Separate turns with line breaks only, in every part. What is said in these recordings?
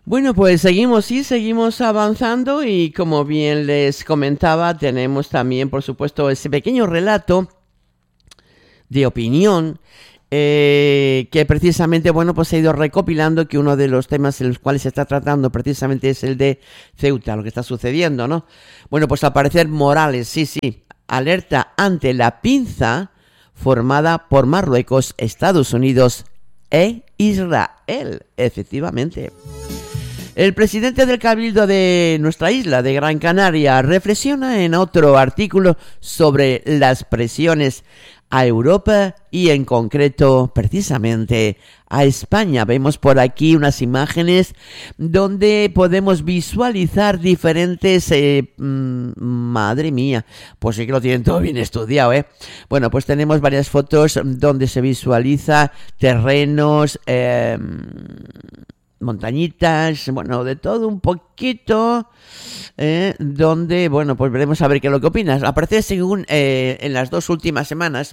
Bueno, pues seguimos avanzando y como bien les comentaba, tenemos también, por supuesto, ese pequeño relato de opinión que precisamente, bueno, pues he ido recopilando que uno de los temas en los cuales se está tratando precisamente es el de Ceuta, lo que está sucediendo, ¿no? Bueno, pues al parecer Morales, sí, alerta ante la pinza formada por Marruecos, Estados Unidos e Israel, efectivamente. El presidente del Cabildo de nuestra isla, de Gran Canaria, reflexiona en otro artículo sobre las presiones a Europa y en concreto precisamente a España. Vemos por aquí unas imágenes donde podemos visualizar diferentes... madre mía, pues sí que lo tienen todo bien estudiado, ¿eh? Bueno, pues tenemos varias fotos donde se visualiza terrenos... montañitas, bueno, de todo un poquito, donde, bueno, pues veremos a ver qué es lo que opinas. Aparece según en las 2 últimas semanas,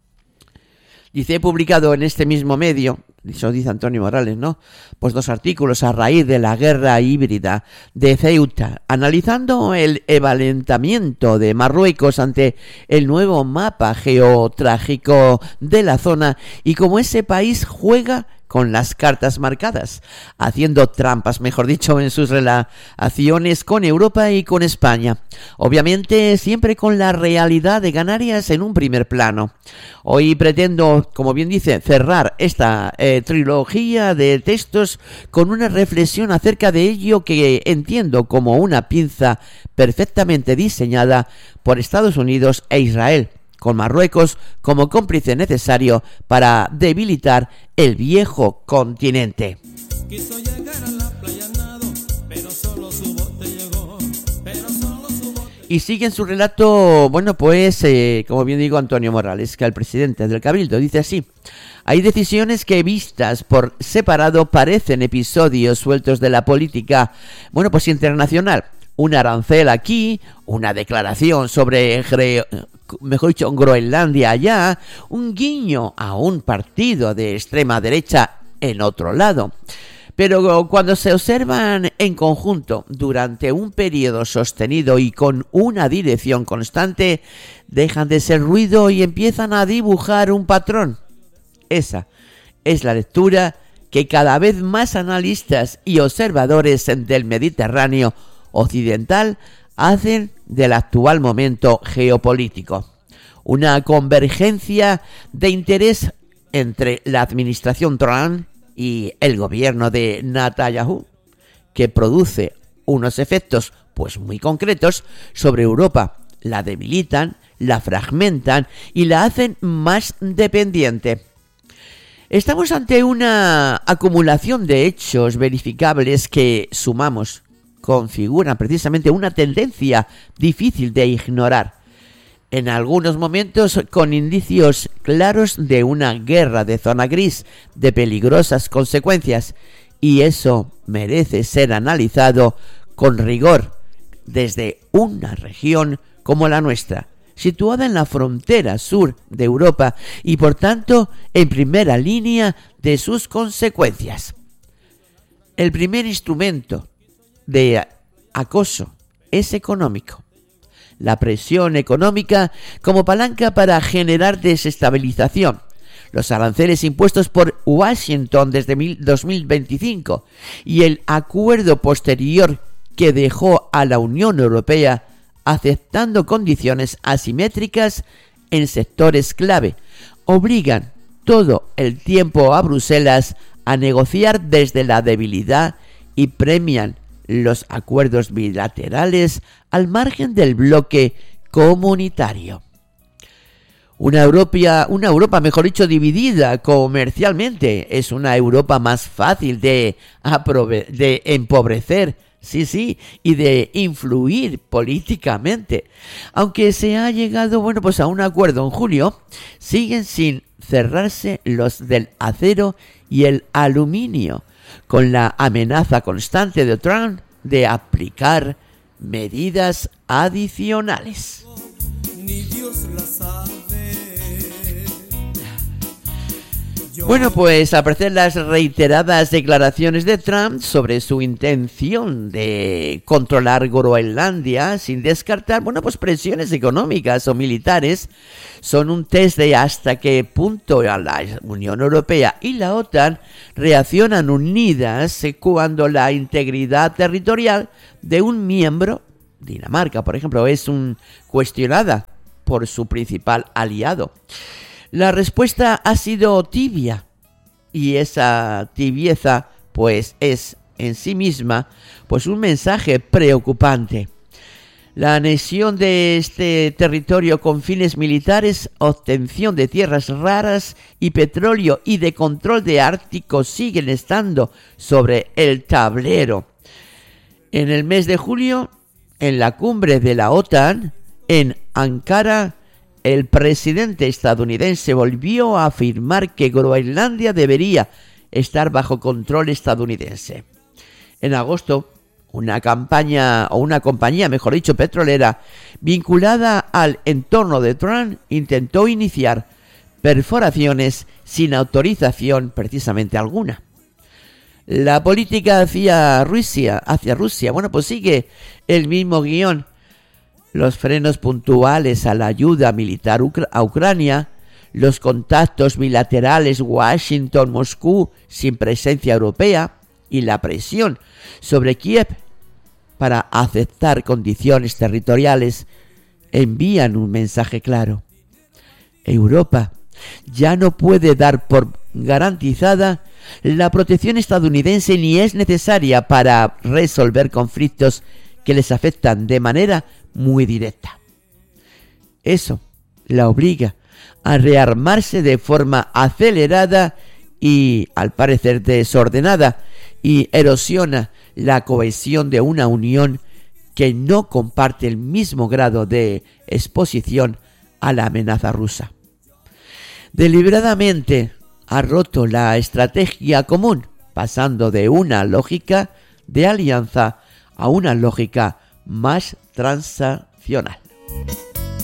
dice, he publicado en este mismo medio, eso dice Antonio Morales, ¿no? Pues 2 artículos a raíz de la guerra híbrida de Ceuta, analizando el evalentamiento de Marruecos ante el nuevo mapa geotrágico de la zona y cómo ese país juega con las cartas marcadas, haciendo trampas, mejor dicho, en sus relaciones con Europa y con España. Obviamente, siempre con la realidad de Canarias en un primer plano. Hoy pretendo, como bien dice, cerrar esta trilogía de textos con una reflexión acerca de ello que entiendo como una pinza perfectamente diseñada por Estados Unidos e Israel, con Marruecos como cómplice necesario para debilitar el viejo continente. Quiso llegar a la playa nado, pero solo su bote llegó, Y sigue en su relato, bueno, pues, como bien digo, Antonio Morales, que el presidente del Cabildo dice así: hay decisiones que vistas por separado parecen episodios sueltos de la política, bueno, pues internacional. Un arancel aquí, una declaración sobre, mejor dicho, Groenlandia allá, un guiño a un partido de extrema derecha en otro lado. Pero cuando se observan en conjunto durante un periodo sostenido y con una dirección constante, dejan de ser ruido y empiezan a dibujar un patrón. Esa es la lectura que cada vez más analistas y observadores del Mediterráneo occidental hacen del actual momento geopolítico. Una convergencia de interés entre la administración Trump y el gobierno de Netanyahu, que produce unos efectos pues muy concretos sobre Europa. La debilitan, la fragmentan y la hacen más dependiente. Estamos ante una acumulación de hechos verificables que sumamos configuran precisamente una tendencia difícil de ignorar, en algunos momentos con indicios claros de una guerra de zona gris de peligrosas consecuencias, y eso merece ser analizado con rigor desde una región como la nuestra, situada en la frontera sur de Europa y por tanto en primera línea de sus consecuencias. El primer instrumento de acoso es económico. La presión económica como palanca para generar desestabilización. Los aranceles impuestos por Washington desde 2025 y el acuerdo posterior que dejó a la Unión Europea aceptando condiciones asimétricas en sectores clave, obligan todo el tiempo a Bruselas a negociar desde la debilidad y premian los acuerdos bilaterales al margen del bloque comunitario. Una Europa, mejor dicho, dividida comercialmente, es una Europa más fácil de empobrecer, sí, y de influir políticamente. Aunque se ha llegado, bueno, pues a un acuerdo en julio, siguen sin cerrarse los del acero y el aluminio, con la amenaza constante de Trump de aplicar medidas adicionales. Ni Dios la sabe. Bueno, pues al parecer las reiteradas declaraciones de Trump sobre su intención de controlar Groenlandia, sin descartar, bueno, pues presiones económicas o militares, son un test de hasta qué punto la Unión Europea y la OTAN reaccionan unidas cuando la integridad territorial de un miembro, Dinamarca, por ejemplo, es cuestionada por su principal aliado. La respuesta ha sido tibia y esa tibieza pues es en sí misma pues un mensaje preocupante. La anexión de este territorio con fines militares, obtención de tierras raras y petróleo y de control de Ártico siguen estando sobre el tablero. En el mes de julio, en la cumbre de la OTAN, en Ankara, el presidente estadounidense volvió a afirmar que Groenlandia debería estar bajo control estadounidense. En agosto, una compañía petrolera vinculada al entorno de Trump intentó iniciar perforaciones sin autorización precisamente alguna. La política hacia Rusia, bueno, pues sigue el mismo guión. Los frenos puntuales a la ayuda militar a Ucrania, los contactos bilaterales Washington-Moscú sin presencia europea y la presión sobre Kiev para aceptar condiciones territoriales envían un mensaje claro. Europa ya no puede dar por garantizada la protección estadounidense ni es necesaria para resolver conflictos que les afectan de manera muy directa. Eso la obliga a rearmarse de forma acelerada y, al parecer, desordenada, y erosiona la cohesión de una unión que no comparte el mismo grado de exposición a la amenaza rusa. Deliberadamente ha roto la estrategia común, pasando de una lógica de alianza a una lógica más transaccional.